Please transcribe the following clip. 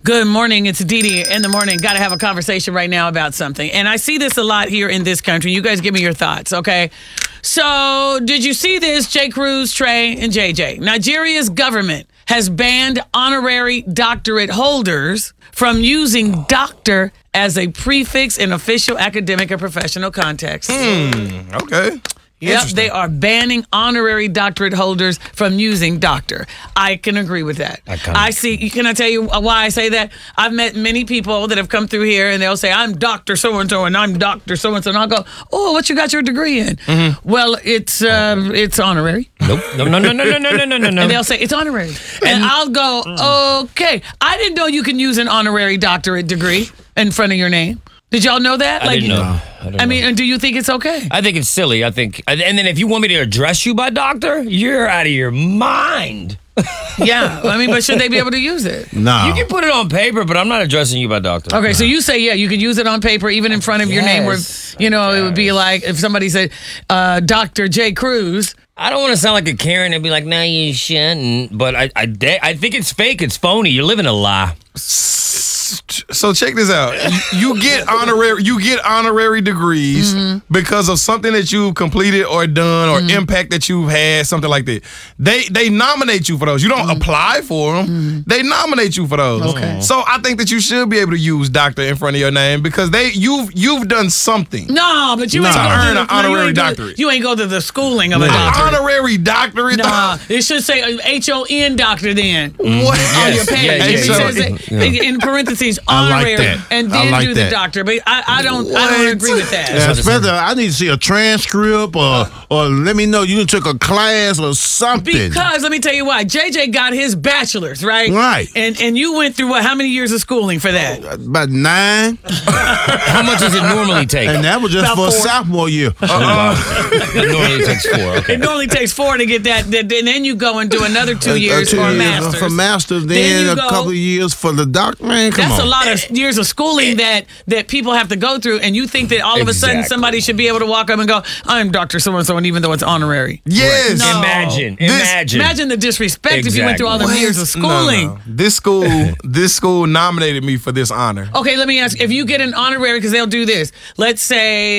Good morning. It's Dee Dee in the morning. Got to have a conversation right now about something. And I see this a lot here in this country. You guys give me your thoughts, okay? So, did you see this? J. Cruz, Trey, and JJ. Nigeria's government has banned honorary doctorate holders from using doctor as a prefix in official academic or professional context. Okay. Yep, they are banning honorary doctorate holders from using doctor. I can agree with that. I see. Can I tell you why I say that? I've met many people that have come through here and they'll say, I'm Dr. So-and-so and I'm Dr. So-and-so. And I'll go, oh, what you got your degree in? Mm-hmm. Well, it's honorary. Nope. No. And they'll say, it's honorary. And I'll go, okay. I didn't know you can use an honorary doctorate degree in front of your name. Did y'all know that? I didn't know. I mean, and do you think it's okay? I think it's silly. And then if you want me to address you by doctor, you're out of your mind. Yeah, I mean, but should they be able to use it? No. You can put it on paper, but I'm not addressing you by doctor. Okay, so you say, yeah, you could use it on paper, even in front of your name, where, it would be like if somebody said, Dr. J. Cruz. I don't want to sound like a Karen and be like, no, you shouldn't. But I think it's fake. It's phony. You're living a lie. So check this out. You get honorary degrees because of something that you've completed or done or impact that you've had, something like that. They nominate you for those. You don't apply for them. They nominate you for those. Okay. So I think that you should be able to use doctor in front of your name because you've done something. No, but you ain't to go earn to an honorary doctorate. You ain't go to the schooling of a doctorate. Honorary doctorate. Nah, it should say HON doctor then. What? On your page. Yeah. It says that in parentheses honorary and then do the doctor. But I don't agree with that. Yeah, especially, I need to see a transcript or let me know you took a class or something. Because let me tell you why. JJ got his bachelor's, right? Right. And you went through how many years of schooling for that? About 9. How much does it normally take? And that was just About for 4. sophomore year. It normally takes 4. Okay. It normally takes 4 to get that. And then you go and do another 2 years for a master's. For master's, then a couple of years for the doctor. Man, come on. That's a lot of years of schooling that people have to go through, and you think that all of a sudden somebody should be able to walk up and go, I'm Dr. So-and-so, and even though it's honorary. Yes. No. Imagine the disrespect if you went through all them years of schooling. No. This school nominated me for this honor. Okay, let me ask, if you get an honorary, because they'll do this, let's say